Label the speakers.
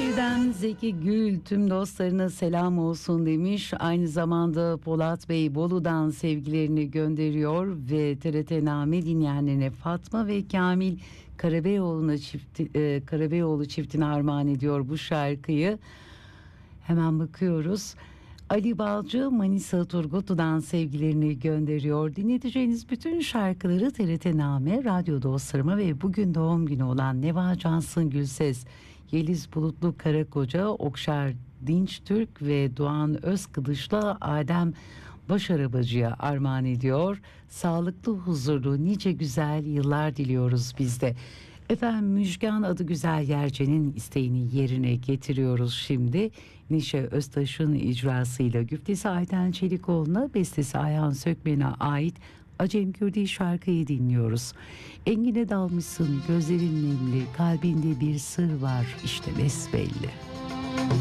Speaker 1: Kayseri'den Zeki Gül tüm dostlarına selam olsun demiş. Aynı zamanda Polat Bey Bolu'dan sevgilerini gönderiyor ve TRT Name dinleyenlerine Fatma ve Kamil Karabeyoğlu çiftine armağan ediyor bu şarkıyı. Hemen bakıyoruz. Ali Balcı Manisa Turgutlu'dan sevgilerini gönderiyor. Dinleyeceğiniz bütün şarkıları TRT Name, radyo dostlarıma ve bugün doğum günü olan Neva Cansın Gülses, Yeliz Bulutlu Karakoca, Okşar Dinçtürk ve Doğan Özkılıç'la Adem Başarabacı'ya armağan ediyor. Sağlıklı, huzurlu, nice güzel yıllar diliyoruz biz de. Efendim, Müjgan adı güzel Yerce'nin isteğini yerine getiriyoruz şimdi. Nişe Öztaş'ın icrasıyla güftesi Ayten Çelikoğlu'na, bestesi Ayhan Sökmen'e ait Acem Kürdi şarkıyı dinliyoruz. Engine dalmışsın, gözlerin nemli, kalbinde bir sır var işte besbelli.